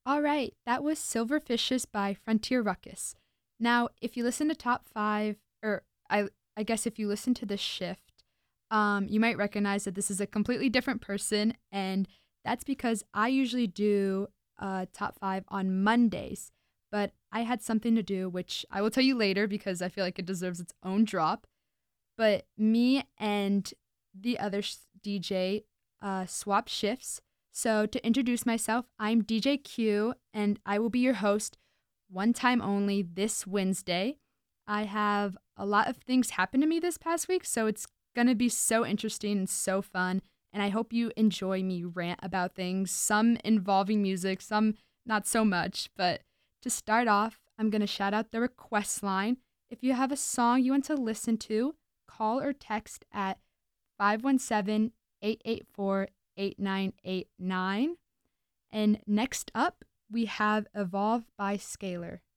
All right, that was Silverfishes by Frontier Ruckus. Now, if you listen to Top 5, or I guess if you listen to the shift, you might recognize that this is a completely different person, and that's because I usually do Top 5 on Mondays, but I had something to do, which I will tell you later because I feel like it deserves its own drop. But me and the other DJ swap shifts. So, to introduce myself, I'm DJ Q, and I will be your host one time only this Wednesday. I have a lot of things happen to me this past week, so it's going to be so interesting and so fun. And I hope you enjoy me rant about things, some involving music, some not so much. But to start off, I'm going to shout out the request line. If you have a song you want to listen to, call or text at 517-884-8989. And next up, we have Evolve by Scalar.